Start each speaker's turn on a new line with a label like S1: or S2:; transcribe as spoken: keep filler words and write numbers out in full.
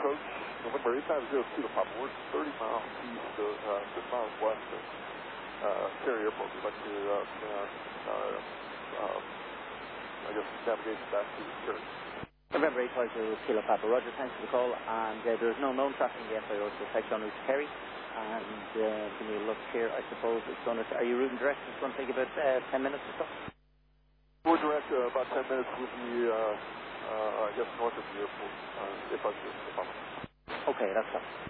S1: approach November eight nine zero Kilo Papa. We're thirty miles east of, uh, six miles west of uh, Cary Airport. We'd like to uh, begin our, our uh, I guess, navigation back to Cary.
S2: November eight five zero Kilo Papa. Roger, thanks for the call. And uh, there's no known traffic in the F I O, so text on route to Cary. And uh, when you look here, I suppose it's going to, are you routing direct? It's going to take about uh, ten minutes or so?
S1: We're direct uh, about ten minutes with the, uh, uh, I guess, north of the airport, uh, if I could.
S2: Okay, that's fine.